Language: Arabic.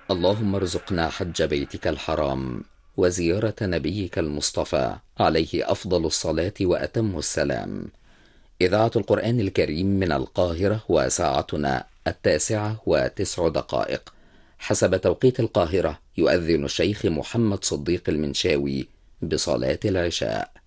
اللهم ارزقنا حج بيتك الحرام وزيارة نبيك المصطفى عليه أفضل الصلاة وأتم السلام. إذاعة القرآن الكريم من القاهرة، وساعتنا 9:09 حسب توقيت القاهرة. يؤذن الشيخ محمد صديق المنشاوي بصلاة العشاء.